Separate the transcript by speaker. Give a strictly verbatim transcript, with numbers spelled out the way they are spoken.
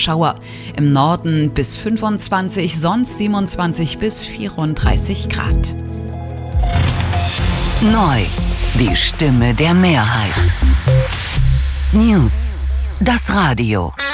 Speaker 1: Schauer. Im Norden bis fünfundzwanzig, sonst siebenundzwanzig bis vierunddreißig Grad.
Speaker 2: Neu, die Stimme der Mehrheit. News, das Radio.